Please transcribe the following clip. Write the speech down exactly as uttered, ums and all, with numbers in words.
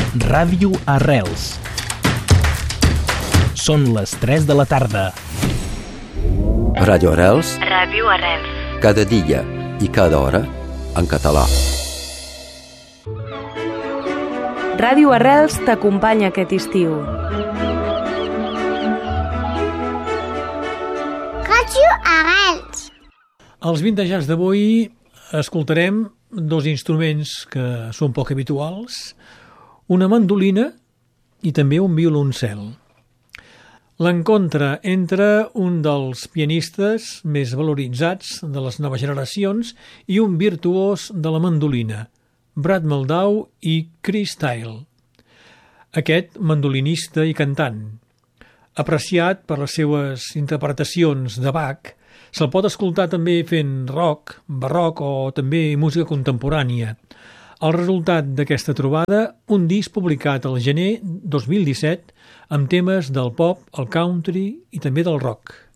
Ràdio Arrels. Són les tres de la tarda. Ràdio Arrels. Ràdio Arrels. Cada dia i cada hora en català. Ràdio Arrels t'acompanya aquest estiu. Ràdio Arrels. Als vintejats d'avui escoltarem dos instruments que són poc habituals, una mandolina i també un violoncel. L'encontre entre un dels pianistes més valoritzats de les noves generacions i un virtuós de la mandolina, Brad Mehldau i Chris Steele. Aquest mandolinista i cantant, apreciat per les seues interpretacions de Bach, se'l pot escoltar també fent rock, barroc o també música contemporània. El resultat d'aquesta trobada, un disc publicat al gener dos mil disset amb temes del pop, el country i també del rock.